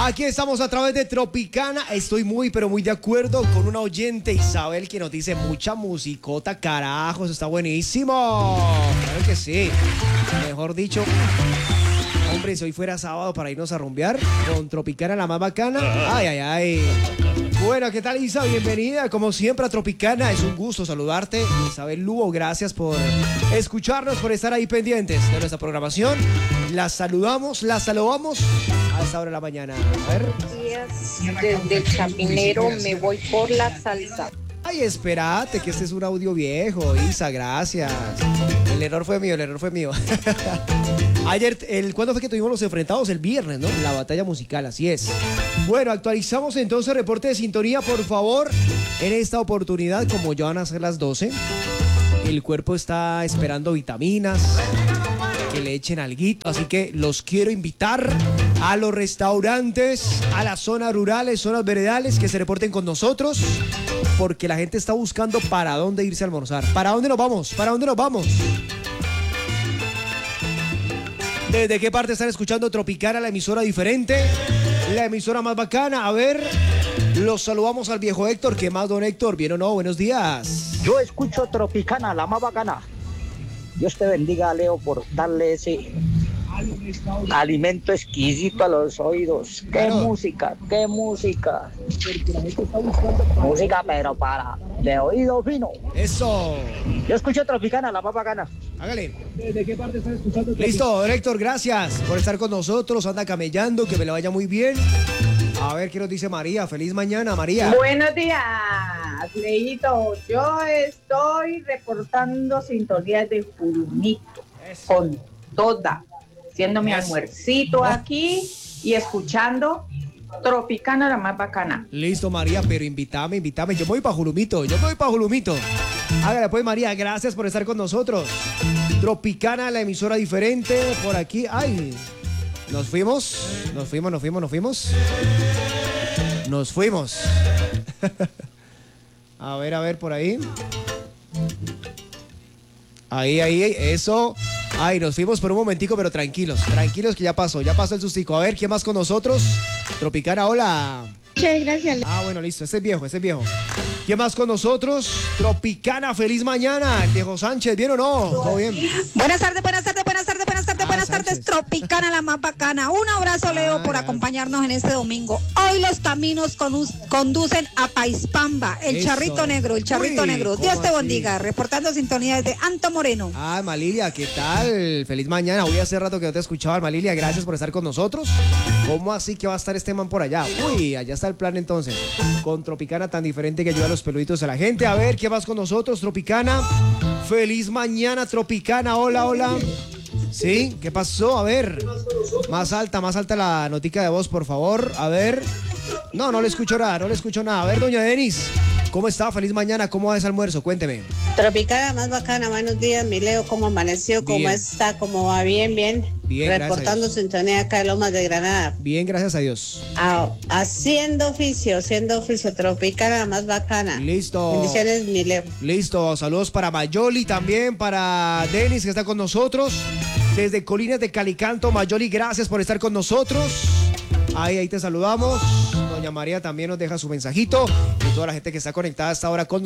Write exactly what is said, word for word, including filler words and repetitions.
Aquí estamos a través de Tropicana. Estoy muy, pero muy de acuerdo con una oyente, Isabel, que nos dice mucha musicota, carajo, eso está buenísimo. Claro que sí. Mejor dicho, hombre, si hoy fuera sábado para irnos a rumbear con Tropicana, la más bacana. Ay, ay, ay. Bueno, ¿qué tal, Isa? Bienvenida, como siempre, a Tropicana. Es un gusto saludarte. Isabel Lugo, gracias por escucharnos, por estar ahí pendientes de nuestra programación. Las saludamos, las saludamos a esta hora de la mañana. A ver. Desde el Chapinero me voy por la salsa. Ay, espérate, que este es un audio viejo, Isa, gracias. El error fue mío, el error fue mío. Ayer, el, ¿cuándo fue que tuvimos los enfrentados? El viernes, ¿no? La batalla musical, así es. Bueno, actualizamos entonces reporte de sintonía, por favor. En esta oportunidad, como ya van a ser las doce, el cuerpo está esperando vitaminas, que le echen alguito, así que los quiero invitar a los restaurantes, a las zonas rurales, zonas veredales, que se reporten con nosotros, porque la gente está buscando para dónde irse a almorzar. ¿Para dónde nos vamos? ¿Para dónde nos vamos? ¿Desde qué parte están escuchando Tropicana, la emisora diferente? La emisora más bacana. A ver, los saludamos al viejo Héctor. ¿Qué más, don Héctor? ¿Bien o no? Buenos días. Yo escucho Tropicana, la más bacana. Dios te bendiga, Leo, por darle ese alimento exquisito a los oídos. ¡Qué Claro. música! ¡Qué música! Música, pero para de oído fino. Eso. Yo escucho Tropicana, la más bacana. Hágale. ¿De qué parte están escuchando? Listo, don Héctor, gracias por estar con nosotros. Anda camellando, que me le vaya muy bien. A ver qué nos dice María. Feliz mañana, María. Buenos días, Leito. Yo estoy reportando sintonías de Jurumito con toda, haciendo mi Eso. almuercito aquí y escuchando Tropicana, la más bacana. Listo, María, pero invítame, invítame. Yo me voy para Julumito, yo me voy para Julumito. Hágale pues, María, gracias por estar con nosotros. Tropicana, la emisora diferente, por aquí. Ay, nos fuimos, nos fuimos, nos fuimos, nos fuimos. Nos fuimos. A ver, a ver, por ahí. Ahí, ahí, eso. Ay, nos fuimos por un momentico, pero tranquilos, tranquilos que ya pasó, ya pasó el sustico. A ver, ¿quién más con nosotros? Tropicana, hola. Muchas gracias. Ah, bueno, listo, ese es viejo, ese es viejo. ¿Quién más con nosotros? Tropicana, feliz mañana. El viejo Sánchez, ¿bien o no? ¿Todo bien? Buenas tardes, buenas tardes, buenas tardes, buenas tardes, Ah, buenas Sánchez. tardes. Tropicana, la más bacana. Un abrazo, Leo, Ah, por ya. acompañarnos en este domingo. Hoy los caminos conus- conducen a Paispamba, el Eso. charrito negro, el charrito Uy, negro. ¿cómo Dios te así? bendiga. Reportando sintonía desde Anto Moreno. Ah, Malilia, ¿qué tal? Feliz mañana. Hoy hace rato que no te escuchaba, Malilia. Gracias por estar con nosotros. ¿Cómo así que va a estar este man por allá? Uy, allá está el plan entonces. Con Tropicana tan diferente que ayuda a los peluditos a la gente. A ver, ¿qué más con nosotros, Tropicana? Feliz mañana, Tropicana. Hola, hola. ¿Sí? ¿Qué pasó? A ver. Más alta, más alta la notica de voz, por favor. A ver. No, no le escucho nada, no le escucho nada. A ver, doña Denis, ¿cómo está? Feliz mañana. ¿Cómo va ese almuerzo? Cuénteme. Tropicana más bacana, buenos días, mi Leo, ¿cómo amaneció? ¿Cómo Bien. está? ¿Cómo va? Bien, bien. Bien, gracias a Reportando Dios. sintonía acá en Lomas de Granada. Bien, gracias a Dios. Ah, haciendo oficio, haciendo oficio, Tropicana más bacana. Listo. Bendiciones, mi Leo. Listo, saludos para Mayoli también, para Denis que está con nosotros. Desde Colinas de Calicanto, Mayoli, gracias por estar con nosotros. Ahí, ahí te saludamos. Doña María también nos deja su mensajito. Y toda la gente que está conectada hasta ahora con nosotros.